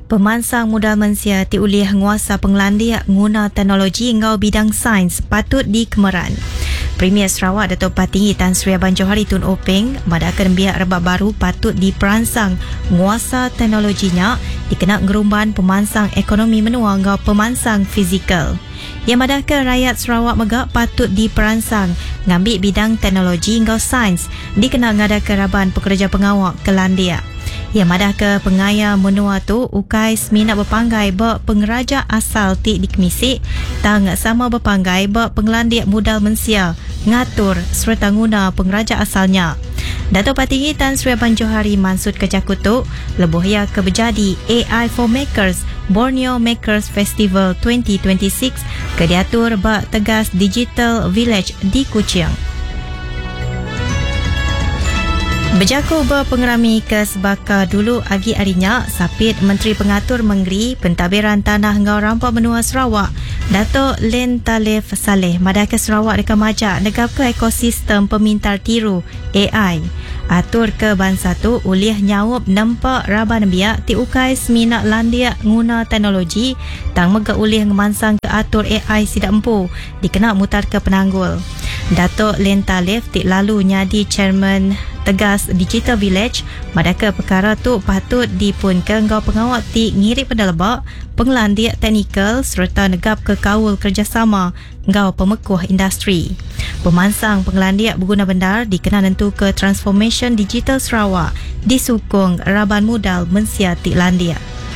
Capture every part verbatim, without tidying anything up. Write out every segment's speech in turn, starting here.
Pemansang modal Malaysia diulih nguasa penglandia guna teknologi ngau bidang sains patut dikemeran. Premier Sarawak Datuk Patinggi Tan Sri Abang Johari Tun Openg madakkan biak rebab baru patut diperansang nguasa teknologinya dikenal gerumban pemansang ekonomi menua ngau pemansang fizikal. Yang madakkan rakyat Sarawak megak patut diperansang ngambil bidang teknologi ngau sains dikenal ngadakan raban pekerja pengawak kelandia. Yang madah ke pengaya menua tu ukai seminat berpanggai bak pengeraja asal ti dikemisik tang sama berpanggai bak penglandik modal Malaysia ngatur serta guna pengeraja asalnya. Datuk Patinggi Tan Sri Abang Johari mansud kecaku tu lebuh ya ke berjadi A I for Makers Borneo Makers Festival twenty twenty-six ke diatur bak tegas Digital Village di Kuching. Berjaku berpengerami ke sebaka dulu agi arinya sapit Menteri Pengatur Menggeri Pentadbiran Tanah Ngau Rampak Menua Sarawak Datuk Len Talif Saleh madai ke Sarawak dekat majak negap ke ekosistem pemintar tiru A I atur ke bangsa tu ulih nyawab nampak raban biak ti ukai seminat landia guna teknologi tang mega ulih ngemansang ke atur A I sidak empu dikena mutar ke penanggul. Datuk Len Talif ti lalu nyadi chairman tegas Digital Village madaka perkara tu patut dipun ke ngau pengawak ti ngirip pada lebak penglandik teknikal serta negap ke kawul kerjasama ngau pemekuh industri. Pemansang penglandik berguna bendar dikenal nentu ke Transformation Digital Sarawak disukung raban modal Malaysia ti landia.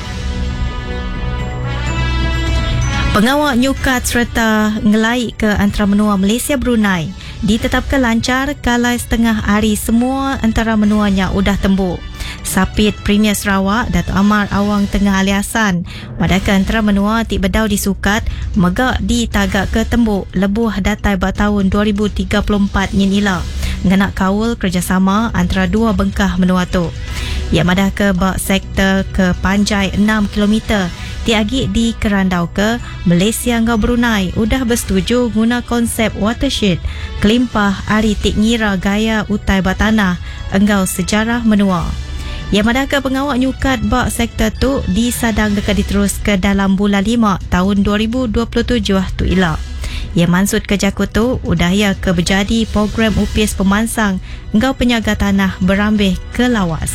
Pengawak nyukat serta ngelai ke antara menua Malaysia Brunei ditetapkan lancar kalai setengah hari semua antara menuanya udah tembuk. Sapit Premier Sarawak Datuk Amar Awang Tengah Aliasan madakkan antara menua ti bedau disukat megak ditagak ke tembuk lebuh datai bak tahun dua ribu tiga puluh empat nyin ila ngenak kawul kerjasama antara dua bengkah menua tu. Ia madah ke bak sektor ke panjai enam kilometer tiagi di Kerandau ke Malaysia ngau Brunei udah bersetuju guna konsep watershed kelimpah ari tik ngira gaya utai batanah engau sejarah menua. Yang madah ke pengawak nyukat bak sektor tu disadang dekat diterus ke dalam bulan lima tahun dua ribu dua puluh tujuh tu ila. Yang mansud ke jaku tu udah ya ke berjadi program U P S pemansang engau penyaga tanah berambih ke lawas.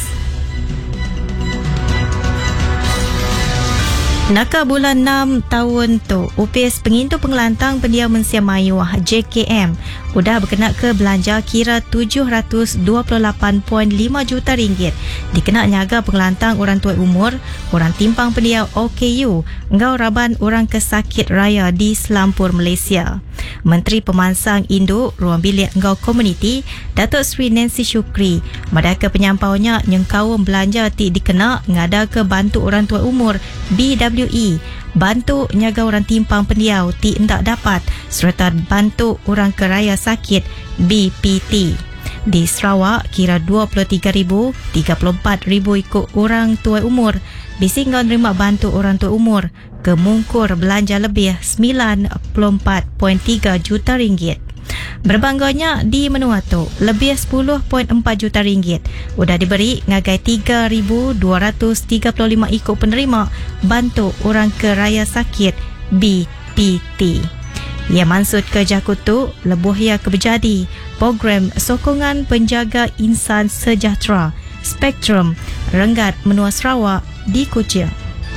Naka bulan enam tahun tu, U P S Pengintu Pengelantang Pendiam Malaysia Mayuah J K M udah berkenak ke belanja kira tujuh ratus dua puluh lapan perpuluhan lima juta ringgit dikenak nyaga pengelantang orang tua umur, orang timpang pendiam O K U, ngau raban orang kesakit raya di Selampur Malaysia. Menteri Pemansang Induk Ruang Bilik Ngau Komuniti Datuk Sri Nancy Shukri madai ke penyampaunya nyengkawum belanja ti dikenak ngada ke bantu orang tua umur B W E, bantu nyaga orang timpang pendiau ti ndak dapat serta bantu orang keraya sakit B P T. Di Sarawak kira dua puluh tiga ribu tiga puluh empat ribu ikut orang tua umur bisi ngau nerima bantu orang tua umur kemungkur belanja lebih sembilan puluh empat perpuluhan tiga juta ringgit. Berbangganya di menua tu lebih sepuluh perpuluhan empat juta ringgit udah diberi ngagai tiga ribu dua ratus tiga puluh lima ikut penerima bantu orang keraya sakit B P T. Ia mansud ke jaku tu lebuh ia ke berjadi program sokongan penjaga insan sejahtera Spektrum Renggat Menua Sarawak di Kuching.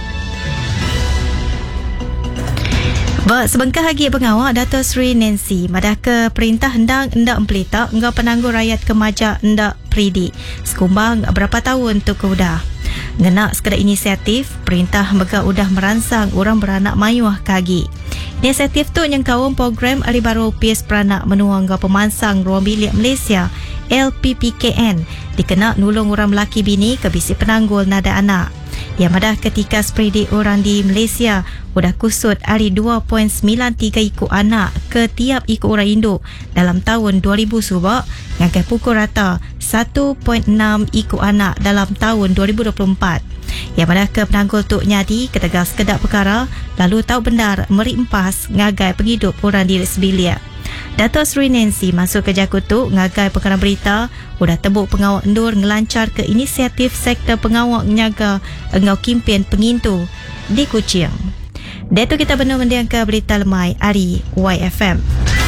Bak sebengkah lagi pengawak Datuk Sri Nancy madah ke perintah hendang hendak empelitak engau penangguh rakyat ke majak hendak pridi sekumbang berapa tahun tu ke udah ngenak sekadar inisiatif perintah mega udah meransang orang beranak mayuah kagi. Inisiatif tu nyengkawum program Ari Baru U P S Peranak Menua Ngau Pemansang Ruang Bilik Malaysia L P P K N dikenak nulung orang lelaki bini ke bisi penanggul nada anak. Yang madah ketika spredi orang di Malaysia udah kusut hari dua perpuluhan sembilan tiga ikut anak ke tiap ikut orang induk dalam tahun dua ribu subak ngagai pukul rata satu perpuluhan enam ikut anak dalam tahun dua ribu dua puluh empat. Yang mana ke penanggul Tok Nyadi ketegas kedak perkara lalu tahu bendar meri empas ngagai penghidup orang di Sebilia. Datuk Seri Nancy masuk ke Jakutuk ngagai perkara berita udah tebuk pengawal endur ngelancar ke inisiatif sektor pengawal nyaga engau kimpen pengintu di Kuching. Datuk kita benar mendiang ke berita lemai Ari Y F M.